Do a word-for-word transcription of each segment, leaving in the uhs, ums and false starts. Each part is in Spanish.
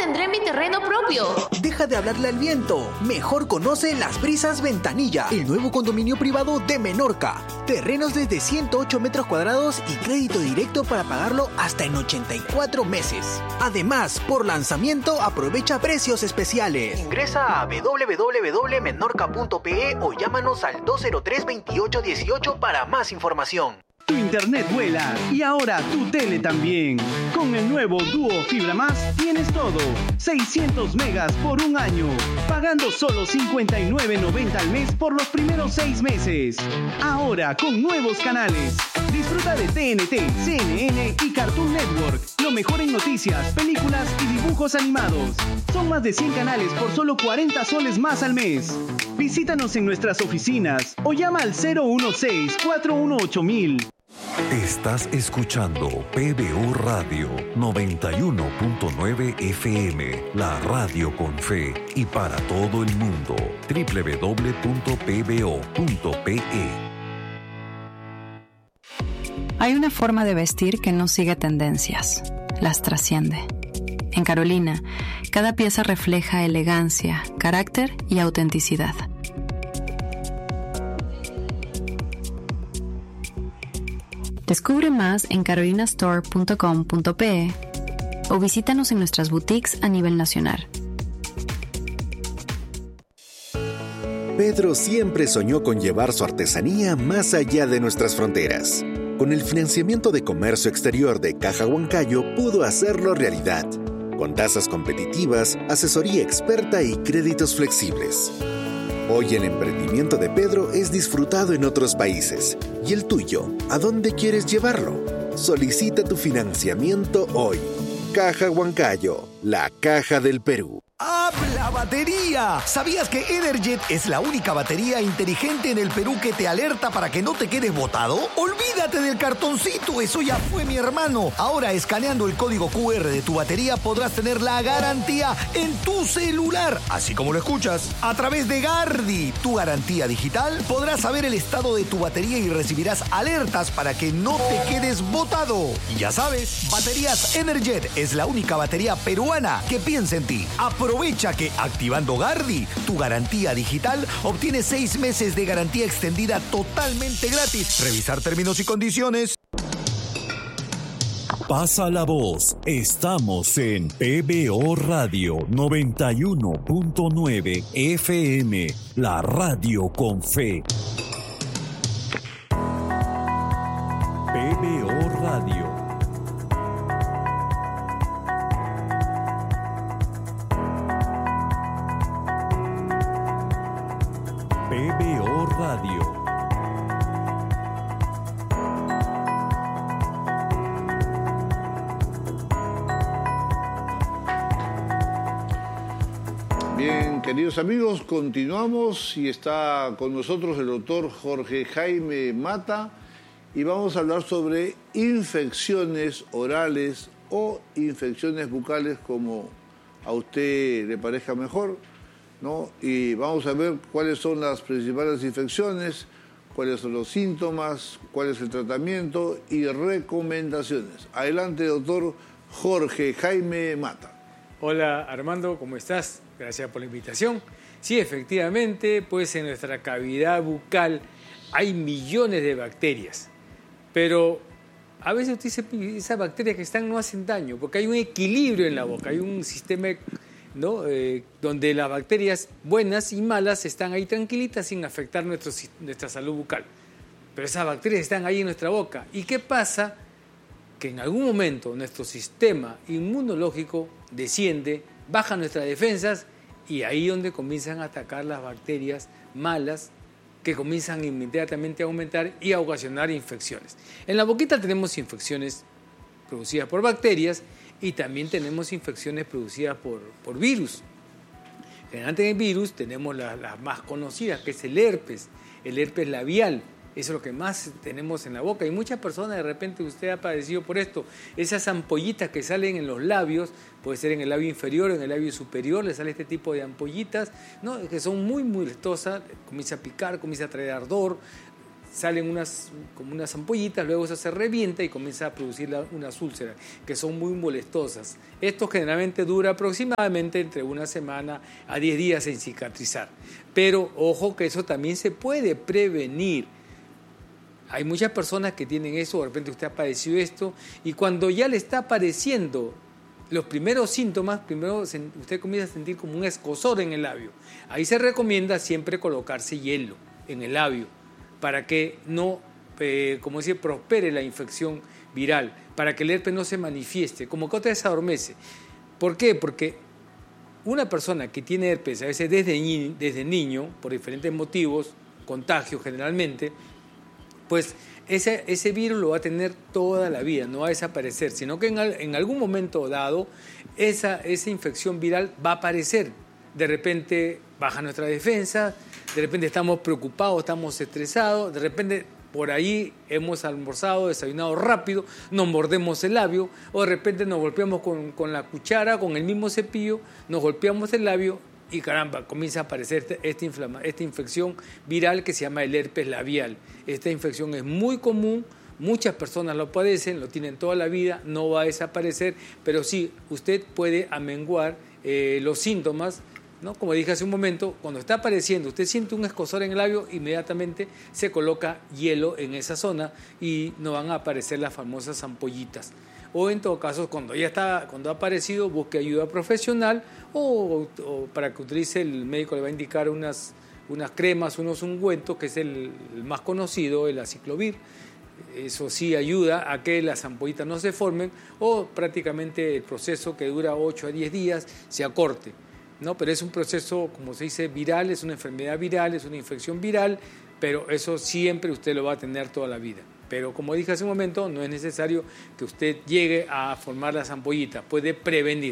tendré mi terreno propio. Deja de hablarle al viento. Mejor conoce Las Brisas Ventanilla, el nuevo condominio privado de Menorca. Terrenos desde ciento ocho metros cuadrados y crédito directo para pagarlo hasta en ochenta y cuatro meses. Además, por lanzamiento aprovecha precios especiales. Ingresa a w w w punto menorca punto p e o llámanos al dos cero tres, veintiocho dieciocho para más información. Tu internet vuela y ahora tu tele también. Con el nuevo Duo Fibra Más tienes todo. seiscientos megas por un año. Pagando solo cincuenta y nueve noventa al mes por los primeros seis meses. Ahora con nuevos canales. Disfruta de T N T, C N N y Cartoon Network. Lo mejor en noticias, películas y dibujos animados. Son más de cien canales por solo cuarenta soles más al mes. Visítanos en nuestras oficinas o llama al cero uno seis, cuatro uno ocho mil. Estás escuchando P B O Radio noventa y uno punto nueve F M, la radio con fe y para todo el mundo. doble u doble u doble u punto p b o punto p e. Hay una forma de vestir que no sigue tendencias, las trasciende. En Carolina, cada pieza refleja elegancia, carácter y autenticidad. Descubre más en carolina store punto com punto p e o visítanos en nuestras boutiques a nivel nacional. Pedro siempre soñó con llevar su artesanía más allá de nuestras fronteras. Con el financiamiento de comercio exterior de Caja Huancayo pudo hacerlo realidad, con tasas competitivas, asesoría experta y créditos flexibles. Hoy el emprendimiento de Pedro es disfrutado en otros países. ¿Y el tuyo? ¿A dónde quieres llevarlo? Solicita tu financiamiento hoy. Caja Huancayo, la caja del Perú. ¡Habla batería! ¿Sabías que Energet es la única batería inteligente en el Perú que te alerta para que no te quedes botado? ¡Olvídate del cartoncito! ¡Eso ya fue, mi hermano! Ahora, escaneando el código cu erre de tu batería, podrás tener la garantía en tu celular. Así como lo escuchas. A través de Gardi, tu garantía digital, podrás saber el estado de tu batería y recibirás alertas para que no te quedes botado. Y ya sabes, Baterías Energet es la única batería peruana que piensa en ti. Aprovecha que activando Gardi, tu garantía digital, obtienes seis meses de garantía extendida totalmente gratis. Revisar términos y condiciones. Pasa la voz. Estamos en P B O Radio noventa y uno punto nueve F M, la radio con fe. P B O Radio. P B O Radio. Bien, queridos amigos, continuamos y está con nosotros el doctor Jorge Jaime Mata y vamos a hablar sobre infecciones orales o infecciones bucales, como a usted le parezca mejor, ¿no? Y vamos a ver cuáles son las principales infecciones, cuáles son los síntomas, cuál es el tratamiento y recomendaciones. Adelante, doctor Jorge Jaime Mata. Hola Armando, ¿cómo estás? Gracias por la invitación. Sí, efectivamente, pues en nuestra cavidad bucal hay millones de bacterias, pero a veces usted dice, esas bacterias que están no hacen daño, porque hay un equilibrio en la boca, hay un sistema, ¿no? Eh, donde las bacterias buenas y malas están ahí tranquilitas sin afectar nuestro, nuestra salud bucal. Pero esas bacterias están ahí en nuestra boca. ¿Y qué pasa? Que en algún momento nuestro sistema inmunológico desciende, baja nuestras defensas y ahí es donde comienzan a atacar las bacterias malas que comienzan inmediatamente a aumentar y a ocasionar infecciones. En la boquita tenemos infecciones producidas por bacterias y también tenemos infecciones producidas por, por virus. Antes del virus tenemos las la más conocidas, que es el herpes, el herpes labial. Eso es lo que más tenemos en la boca. Y muchas personas, de repente, usted ha padecido por esto. Esas ampollitas que salen en los labios, puede ser en el labio inferior o en el labio superior, le sale este tipo de ampollitas, ¿no? Que son muy, muy molestosas. Comienza a picar, comienza a traer ardor, salen unas, como unas ampollitas, luego eso se revienta y comienza a producir la, unas úlceras que son muy molestosas. Esto generalmente dura aproximadamente entre una semana a diez días en cicatrizar. Pero ojo que eso también se puede prevenir. Hay muchas personas que tienen eso, de repente usted ha padecido esto, y cuando ya le está apareciendo los primeros síntomas, primero usted comienza a sentir como un escozor en el labio. Ahí se recomienda siempre colocarse hielo en el labio para que no, eh, como decir, prospere la infección viral, para que el herpes no se manifieste, como que otra vez se adormece. ¿Por qué? Porque una persona que tiene herpes, a veces desde, ni- desde niño, por diferentes motivos, contagios generalmente, pues ese, ese virus lo va a tener toda la vida, no va a desaparecer, sino que en, al, en algún momento dado esa, esa infección viral va a aparecer. De repente baja nuestra defensa, de repente estamos preocupados, estamos estresados, de repente por ahí hemos almorzado, desayunado rápido, nos mordemos el labio, o de repente nos golpeamos con, con la cuchara, con el mismo cepillo, nos golpeamos el labio y caramba, comienza a aparecer esta, inflama, esta infección viral que se llama el herpes labial. Esta infección es muy común, muchas personas lo padecen, lo tienen toda la vida, no va a desaparecer, pero sí, usted puede amenguar eh, los síntomas, ¿no? Como dije hace un momento, cuando está apareciendo, usted siente un escozor en el labio, inmediatamente se coloca hielo en esa zona y no van a aparecer las famosas ampollitas. O en todo caso, cuando ya está, cuando ha aparecido, busque ayuda profesional o, o para que utilice, el médico le va a indicar unas, unas cremas, unos ungüentos, que es el, el más conocido, el aciclovir. Eso sí ayuda a que las ampollitas no se formen o prácticamente el proceso que dura ocho a diez días se acorte, ¿no? Pero es un proceso, como se dice, viral, es una enfermedad viral, es una infección viral, pero eso siempre usted lo va a tener toda la vida. Pero como dije hace un momento, no es necesario que usted llegue a formar las ampollitas, puede prevenir.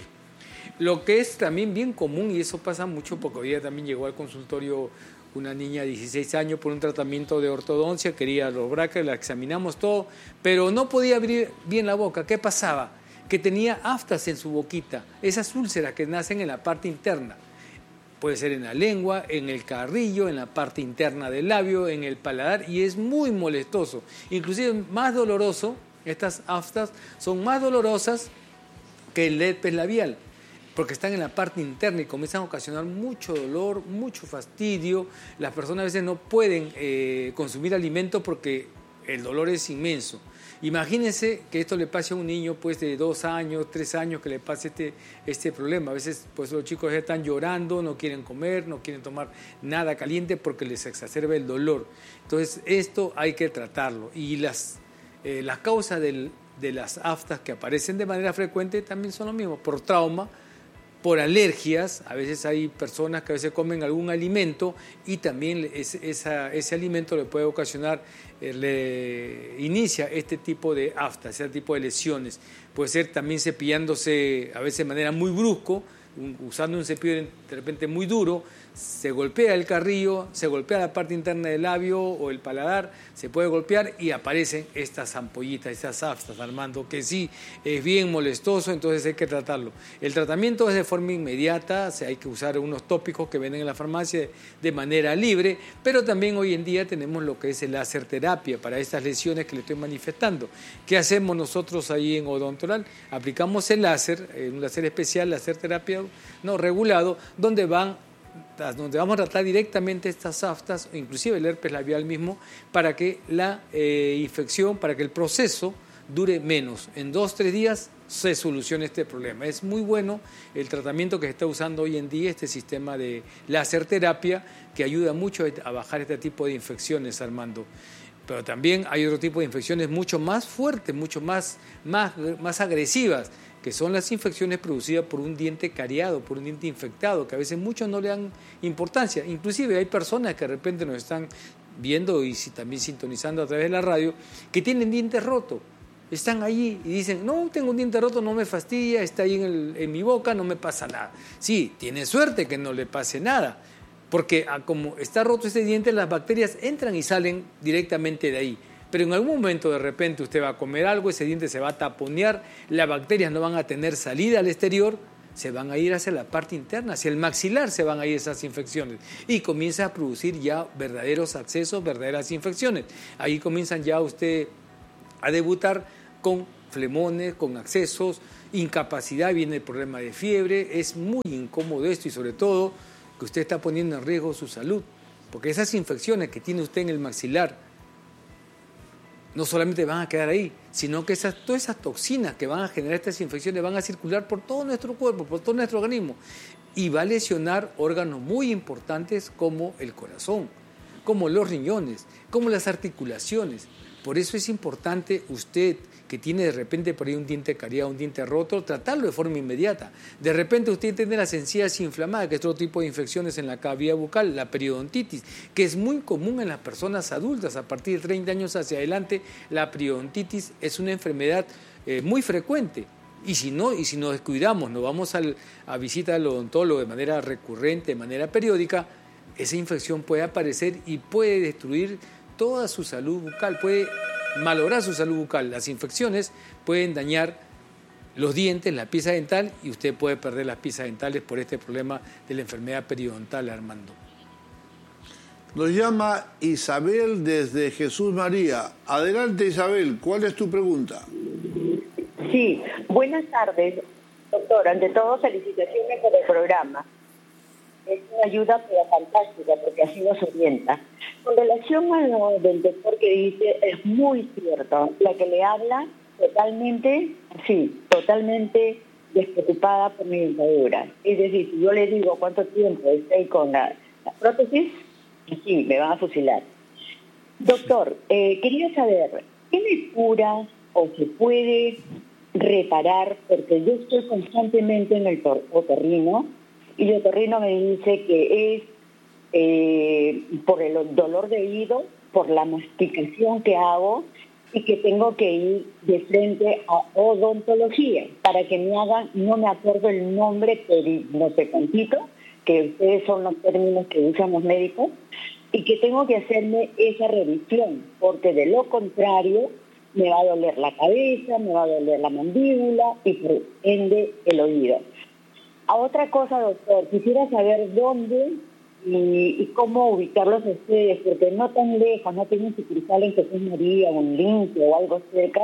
Lo que es también bien común, y eso pasa mucho porque hoy día también llegó al consultorio una niña de dieciséis años por un tratamiento de ortodoncia, quería los brackets, la examinamos todo, pero no podía abrir bien la boca. ¿Qué pasaba? Que tenía aftas en su boquita, esas úlceras que nacen en la parte interna. Puede ser en la lengua, en el carrillo, en la parte interna del labio, en el paladar, y es muy molestoso. Inclusive más doloroso, estas aftas son más dolorosas que el herpes labial, porque están en la parte interna y comienzan a ocasionar mucho dolor, mucho fastidio. Las personas a veces no pueden eh, consumir alimento porque el dolor es inmenso. Imagínense que esto le pase a un niño pues de dos años, tres años, que le pase este, este problema. A veces pues los chicos ya están llorando, no quieren comer, no quieren tomar nada caliente porque les exacerba el dolor. Entonces esto hay que tratarlo. Y las, eh, las causas del, de las aftas que aparecen de manera frecuente también son lo mismo, por trauma, por alergias. A veces hay personas que a veces comen algún alimento y también es, esa, ese alimento le puede ocasionar, eh, le inicia este tipo de aftas, ese tipo de lesiones. Puede ser también cepillándose a veces de manera muy brusco, un, usando un cepillo de repente muy duro, se golpea el carrillo, se golpea la parte interna del labio o el paladar, se puede golpear y aparecen estas ampollitas, estas aftas, Armando, que sí es bien molestoso, entonces hay que tratarlo. El tratamiento es de forma inmediata, o sea, hay que usar unos tópicos que venden en la farmacia de, de manera libre, pero también hoy en día tenemos lo que es el láser terapia para estas lesiones que le estoy manifestando. ¿Qué hacemos nosotros ahí en Odontoral? Aplicamos el láser, un láser especial, láser terapia no regulado, donde van donde vamos a tratar directamente estas aftas, inclusive el herpes labial mismo, para que la eh, infección, para que el proceso dure menos. En dos, tres días se soluciona este problema. Es muy bueno el tratamiento que se está usando hoy en día, este sistema de láser terapia, que ayuda mucho a bajar este tipo de infecciones, Armando. Pero también hay otro tipo de infecciones mucho más fuertes, mucho más, más, más agresivas, que son las infecciones producidas por un diente cariado, por un diente infectado, que a veces muchos no le dan importancia. Inclusive hay personas que de repente nos están viendo y si, también sintonizando a través de la radio, que tienen dientes rotos. Están allí y dicen, no, tengo un diente roto, no me fastidia, está ahí en, el, en mi boca, no me pasa nada. Sí, tiene suerte que no le pase nada, porque como está roto ese diente, las bacterias entran y salen directamente de ahí. Pero en algún momento de repente usted va a comer algo, ese diente se va a taponear, las bacterias no van a tener salida al exterior, se van a ir hacia la parte interna, hacia el maxilar se van a ir esas infecciones y comienza a producir ya verdaderos accesos, verdaderas infecciones. Ahí comienzan ya usted a debutar con flemones, con accesos, incapacidad, viene el problema de fiebre. Es muy incómodo esto y sobre todo que usted está poniendo en riesgo su salud, porque esas infecciones que tiene usted en el maxilar no solamente van a quedar ahí, sino que esas, todas esas toxinas que van a generar estas infecciones van a circular por todo nuestro cuerpo, por todo nuestro organismo, y va a lesionar órganos muy importantes como el corazón, como los riñones, como las articulaciones. Por eso es importante usted, que tiene de repente por ahí un diente cariado, un diente roto, tratarlo de forma inmediata. De repente usted tiene las encías inflamadas, que es otro tipo de infecciones en la cavidad bucal, la periodontitis, que es muy común en las personas adultas. A partir de treinta años hacia adelante, la periodontitis es una enfermedad eh, muy frecuente. Y si no, y si nos descuidamos, nos vamos al, a visita al odontólogo de manera recurrente, de manera periódica, esa infección puede aparecer y puede destruir toda su salud bucal, puede malograr su salud bucal. Las infecciones pueden dañar los dientes, la pieza dental, y usted puede perder las piezas dentales por este problema de la enfermedad periodontal, Armando. Nos llama Isabel desde Jesús María. Adelante, Isabel, ¿cuál es tu pregunta? Sí, buenas tardes, doctor. Ante todo, felicitaciones por el programa. Es una ayuda pero fantástica porque así nos orienta. Con relación a lo del doctor que dice, es muy cierto. La que le habla totalmente, sí, totalmente despreocupada por mi dentadura. Es decir, si yo le digo cuánto tiempo estoy con la, la prótesis, sí, me van a fusilar. Doctor, eh, quería saber, ¿qué me cura o se puede reparar? Porque yo estoy constantemente en el otorrino, y el otorrino me dice que es eh, por el dolor de oído, por la masticación que hago, y que tengo que ir de frente a odontología para que me hagan, no me acuerdo el nombre, pero no sé cuántito, que ustedes son los términos que usan los médicos, y que tengo que hacerme esa revisión, porque de lo contrario me va a doler la cabeza, me va a doler la mandíbula y por ende el oído. A otra cosa, doctor, quisiera saber dónde y, y cómo ubicarlos a ustedes, porque no tan lejos, no tienen sucursal en Jesús María o en Limpio o algo cerca.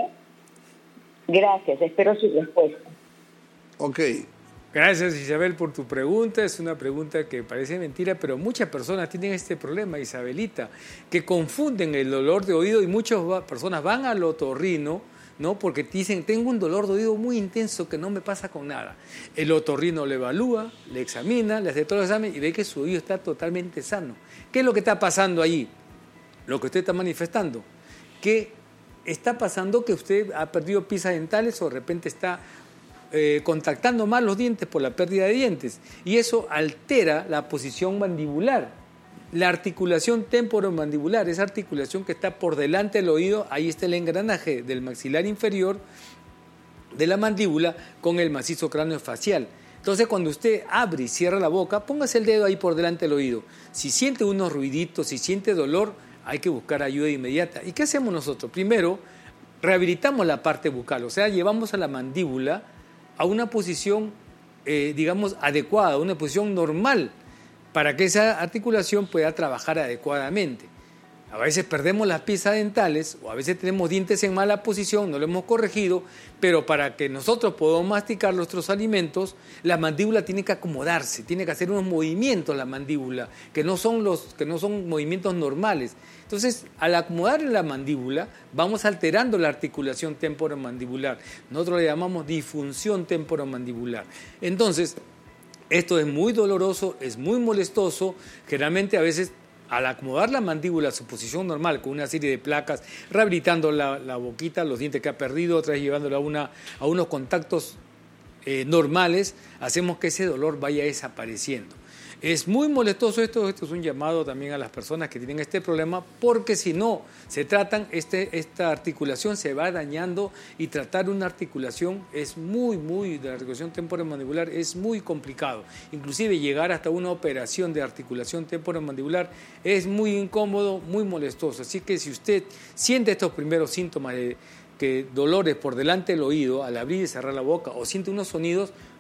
Gracias, espero su respuesta. Ok. Gracias, Isabel, por tu pregunta. Es una pregunta que parece mentira, pero muchas personas tienen este problema, Isabelita, que confunden el dolor de oído y muchas personas van al otorrino, ¿no? Porque dicen, tengo un dolor de oído muy intenso que no me pasa con nada. El otorrino le evalúa, le examina, le hace todo el examen y ve que su oído está totalmente sano. ¿Qué es lo que está pasando allí? Lo que usted está manifestando. ¿Qué está pasando? Que usted ha perdido piezas dentales o de repente está eh, contactando mal los dientes por la pérdida de dientes. Y eso altera la posición mandibular. La articulación temporomandibular, esa articulación que está por delante del oído, ahí está el engranaje del maxilar inferior de la mandíbula con el macizo craneofacial. Entonces, cuando usted abre y cierra la boca, póngase el dedo ahí por delante del oído. Si siente unos ruiditos, si siente dolor, hay que buscar ayuda inmediata. ¿Y qué hacemos nosotros? Primero, rehabilitamos la parte bucal, o sea, llevamos a la mandíbula a una posición, eh, digamos, adecuada, una posición normal, para que esa articulación pueda trabajar adecuadamente. A veces perdemos las piezas dentales o a veces tenemos dientes en mala posición, no lo hemos corregido, pero para que nosotros podamos masticar nuestros alimentos, la mandíbula tiene que acomodarse, tiene que hacer unos movimientos la mandíbula, que no son, los, que no son movimientos normales. Entonces, al acomodar la mandíbula, vamos alterando la articulación temporomandibular. Nosotros le llamamos disfunción temporomandibular. Entonces, esto es muy doloroso, es muy molestoso. Generalmente a veces al acomodar la mandíbula a su posición normal con una serie de placas, rehabilitando la, la boquita, los dientes que ha perdido, otra vez llevándola a, una, a unos contactos eh, normales, hacemos que ese dolor vaya desapareciendo. Es muy molestoso esto, esto es un llamado también a las personas que tienen este problema, porque si no se tratan, este, esta articulación se va dañando y tratar una articulación es muy, muy, de la articulación temporomandibular es muy complicado. Inclusive llegar hasta una operación de articulación temporomandibular es muy incómodo, muy molestoso. Así que si usted siente estos primeros síntomas de que dolores por delante del oído al abrir y cerrar la boca o siente unos sonidos,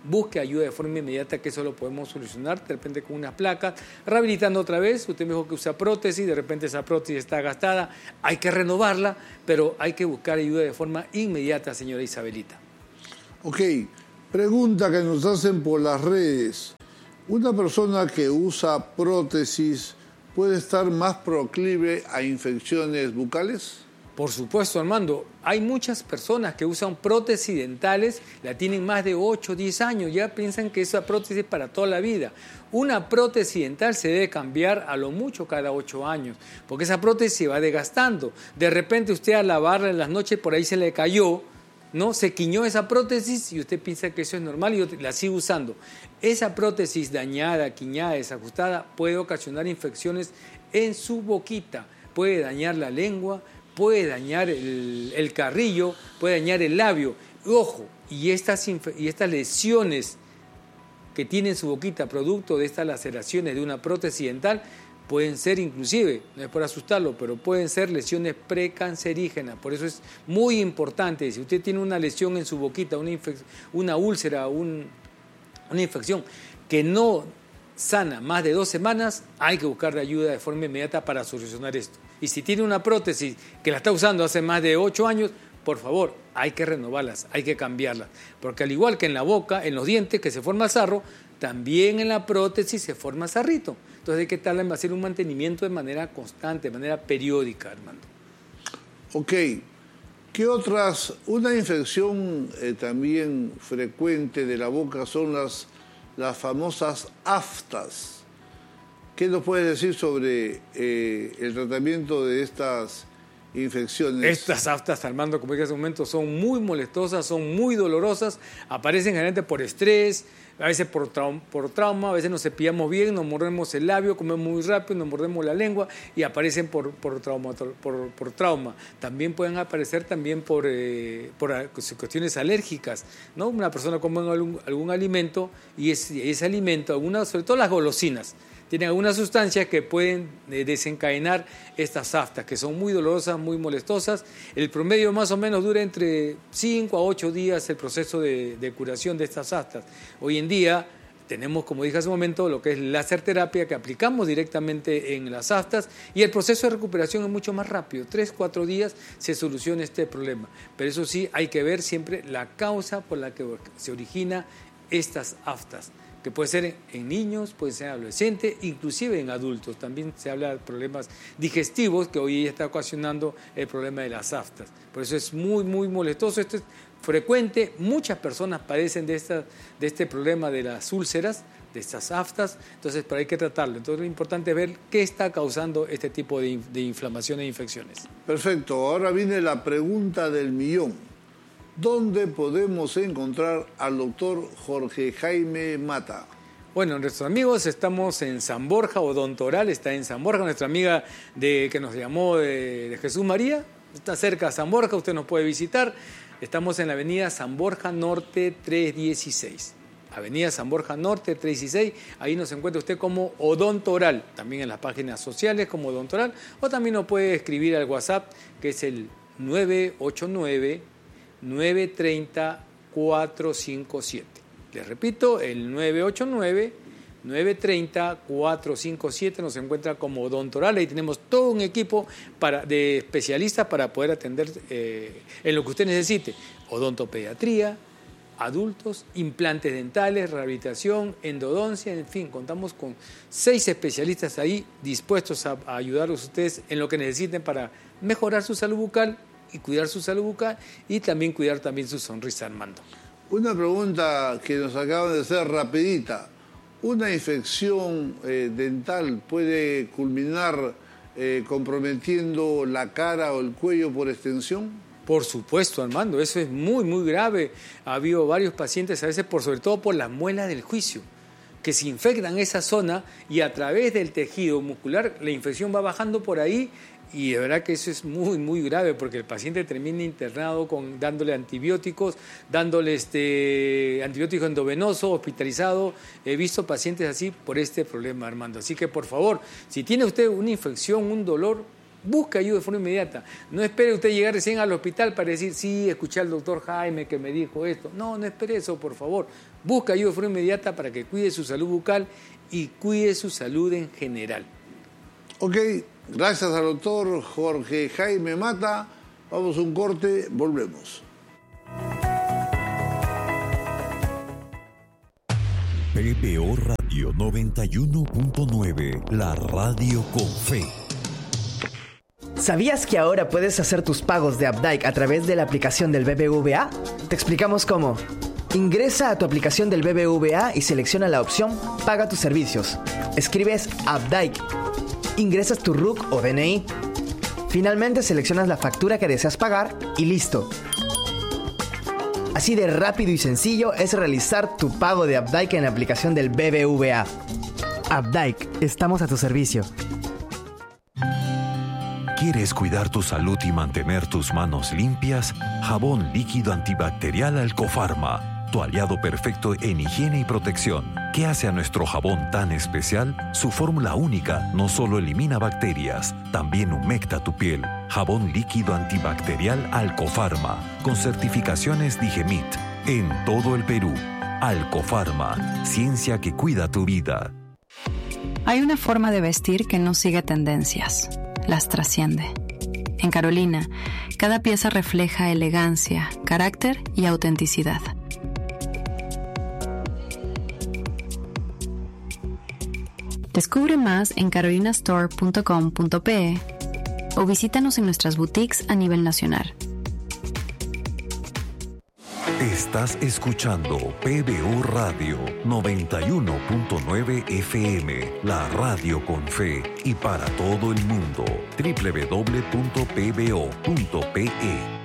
busque ayuda de forma inmediata, que eso lo podemos solucionar, de repente con unas placas, rehabilitando otra vez. Usted me dijo que usa prótesis, de repente esa prótesis está gastada, hay que renovarla, pero hay que buscar ayuda de forma inmediata, señora Isabelita. Ok, pregunta que nos hacen por las redes. ¿Una persona que usa prótesis puede estar más proclive a infecciones bucales? Por supuesto, Armando. Hay muchas personas que usan prótesis dentales, la tienen más de ocho o diez años, ya piensan que esa prótesis es para toda la vida. Una prótesis dental se debe cambiar a lo mucho cada ocho años, porque esa prótesis se va desgastando. De repente usted al lavarla en las noches por ahí se le cayó, ¿no? Se quiñó esa prótesis y usted piensa que eso es normal y la sigue usando. Esa prótesis dañada, quiñada, desajustada puede ocasionar infecciones en su boquita, puede dañar la lengua, puede dañar el, el carrillo, puede dañar el labio. Ojo, y estas, y estas lesiones que tiene en su boquita producto de estas laceraciones de una prótesis dental pueden ser inclusive, no es por asustarlo, pero pueden ser lesiones precancerígenas. Por eso es muy importante, si usted tiene una lesión en su boquita, una, una úlcera, un, una infección que no sana más de dos semanas, hay que buscar ayuda de forma inmediata para solucionar esto. Y si tiene una prótesis que la está usando hace más de ocho años, por favor, hay que renovarlas, hay que cambiarlas. Porque al igual que en la boca, en los dientes que se forma sarro, también en la prótesis se forma sarrito. Entonces hay que estarle en hacer un mantenimiento de manera constante, de manera periódica, Armando. Ok. ¿Qué otras? Una infección eh, también frecuente de la boca son las, las famosas aftas. ¿Qué nos puedes decir sobre eh, el tratamiento de estas infecciones? Estas aftas, Armando, como dije hace un momento, son muy molestosas, son muy dolorosas, aparecen generalmente por estrés, a veces por, trau por trauma, a veces nos cepillamos bien, nos mordemos el labio, comemos muy rápido, nos mordemos la lengua y aparecen por, por, trauma, por, por trauma. También pueden aparecer también por, eh, por cuestiones alérgicas, ¿no? Una persona come algún, algún alimento y ese, ese alimento, algunas, sobre todo las golosinas, tienen algunas sustancias que pueden desencadenar estas aftas, que son muy dolorosas, muy molestosas. El promedio más o menos dura entre cinco a ocho días el proceso de, de curación de estas aftas. Hoy en día tenemos, como dije hace un momento, lo que es láser terapia que aplicamos directamente en las aftas y el proceso de recuperación es mucho más rápido. Tres, cuatro días se soluciona este problema. Pero eso sí, hay que ver siempre la causa por la que se origina estas aftas, que puede ser en niños, puede ser en adolescentes, inclusive en adultos. También se habla de problemas digestivos que hoy está ocasionando el problema de las aftas. Por eso es muy, muy molestoso. Esto es frecuente. Muchas personas padecen de, esta, de este problema de las úlceras, de estas aftas. Entonces, pero hay que tratarlo. Entonces, lo importante es ver qué está causando este tipo de, de inflamaciones e infecciones. Perfecto. Ahora viene la pregunta del millón. ¿Dónde podemos encontrar al doctor Jorge Jaime Mata? Bueno, nuestros amigos estamos en San Borja, Odontoral está en San Borja, nuestra amiga de, que nos llamó de, de Jesús María, está cerca de San Borja, usted nos puede visitar. Estamos en la avenida San Borja Norte trescientos dieciséis. Avenida San Borja Norte trescientos dieciséis, ahí nos encuentra usted como Odontoral, también en las páginas sociales como Odontoral, o también nos puede escribir al WhatsApp, que es el nueve ocho nueve, nueve tres cero, cuatro cinco siete. Les repito, el nueve ocho nueve, nueve tres cero, cuatro cinco siete nos encuentra como Odontoral. Ahí tenemos todo un equipo para, de especialistas para poder atender eh, en lo que usted necesite. Odontopediatría, adultos, implantes dentales, rehabilitación, endodoncia, en fin, contamos con seis especialistas ahí dispuestos a, a ayudarlos a ustedes en lo que necesiten para mejorar su salud bucal y cuidar su salud bucal y también cuidar también su sonrisa, Armando. Una pregunta que nos acaban de hacer rapidita. ¿Una infección eh, dental puede culminar eh, comprometiendo la cara o el cuello por extensión? Por supuesto, Armando, eso es muy, muy grave. Ha habido varios pacientes, a veces por sobre todo por las muelas del juicio, que se infectan esa zona y a través del tejido muscular la infección va bajando por ahí. Y de verdad que eso es muy, muy grave porque el paciente termina internado con, dándole antibióticos, dándole este, antibiótico endovenoso, hospitalizado. He visto pacientes así por este problema, Armando. Así que, por favor, si tiene usted una infección, un dolor, busque ayuda de forma inmediata. No espere usted llegar recién al hospital para decir, sí, escuché al doctor Jaime que me dijo esto. No, no espere eso, por favor. Busca ayuda de forma inmediata para que cuide su salud bucal y cuide su salud en general. Ok, gracias al doctor Jorge Jaime Mata. Vamos a un corte, volvemos. P B O Radio noventa y uno punto nueve, la radio con fe. ¿Sabías que ahora puedes hacer tus pagos de Updike a través de la aplicación del B B V A? Te explicamos cómo. Ingresa a tu aplicación del B B V A y selecciona la opción Paga tus servicios. Escribes Updike. Ingresas tu R U C o D N I. Finalmente seleccionas la factura que deseas pagar y listo. Así de rápido y sencillo es realizar tu pago de Updike en la aplicación del B B V A. Updike, estamos a tu servicio. ¿Quieres cuidar tu salud y mantener tus manos limpias? Jabón líquido antibacterial Alcofarma, tu aliado perfecto en higiene y protección. ¿Qué hace a nuestro jabón tan especial? Su fórmula única no solo elimina bacterias, también humecta tu piel. Jabón líquido antibacterial Alcofarma, con certificaciones Digemit, en todo el Perú. Alcofarma, ciencia que cuida tu vida. Hay una forma de vestir que no sigue tendencias, las trasciende. En Carolina, cada pieza refleja elegancia, carácter y autenticidad. Descubre más en carolina store punto com punto pe o visítanos en nuestras boutiques a nivel nacional. Estás escuchando P B O Radio noventa y uno punto nueve F M, la radio con fe y para todo el mundo. doble u doble u doble u punto p b o punto p e.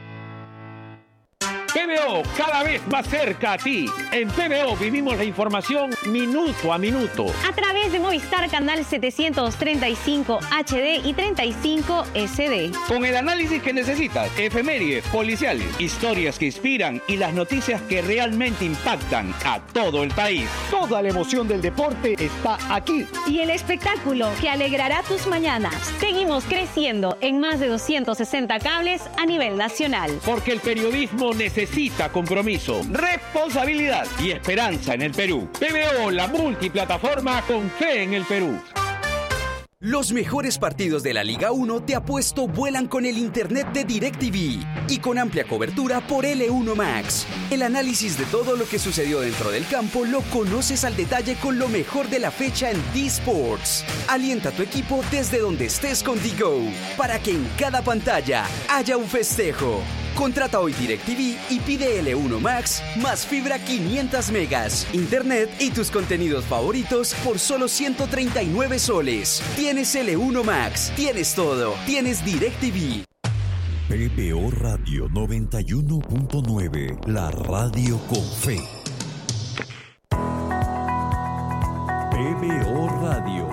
P B O, cada vez más cerca a ti. En P B O vivimos la información minuto a minuto. A través de Movistar Canal setecientos treinta y cinco H D y treinta y cinco S D. Con el análisis que necesitas, efemérides, policiales, historias que inspiran y las noticias que realmente impactan a todo el país. Toda la emoción del deporte está aquí. Y el espectáculo que alegrará tus mañanas. Seguimos creciendo en más de doscientos sesenta cables a nivel nacional. Porque el periodismo necesita Necesita compromiso, responsabilidad y esperanza en el Perú. P B O, la multiplataforma con fe en el Perú. Los mejores partidos de la Liga uno te apuesto vuelan con el internet de DirecTV y con amplia cobertura por L uno Max. El análisis de todo lo que sucedió dentro del campo lo conoces al detalle con lo mejor de la fecha en D-Sports. Alienta a tu equipo desde donde estés con D-Go para que en cada pantalla haya un festejo. Contrata hoy DirecTV y pide L uno Max más fibra quinientos megas, internet y tus contenidos favoritos por solo ciento treinta y nueve soles. Tienes L uno Max, tienes todo, tienes DirecTV. P B O Radio noventa y uno punto nueve, la radio con fe. P B O Radio.